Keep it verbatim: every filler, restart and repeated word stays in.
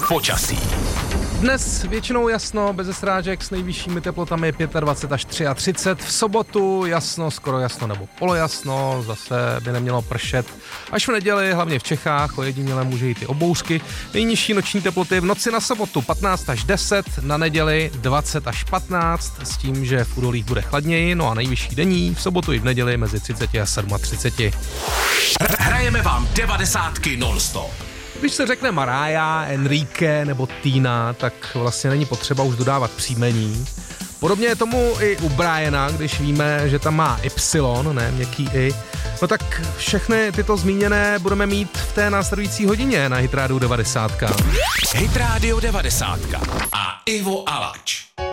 Počasí. Dnes většinou jasno, bez srážek s nejvyššími teplotami dvacet pět až třicet tři. V sobotu jasno, skoro jasno nebo polojasno, zase by nemělo pršet. Až v neděli, hlavně v Čechách, ojediněle může jít i oboušky. Nejnižší noční teploty v noci na sobotu patnáct až deset, na neděli dvacet až patnáct, s tím, že v údolích bude chladněji, no a nejvyšší denní v sobotu i v neděli mezi třicet a třicet sedm. Hrajeme vám devadesátky non-stop. Když se řekne Mariah, Enrique nebo Tina, tak vlastně není potřeba už dodávat příjmení. Podobně je tomu i u Briana, když víme, že tam má Y, ne, měkký I. No tak všechny tyto zmíněné budeme mít v té následující hodině na Hit Radio devadesát. Hit Radio devadesát a Ivo Alač.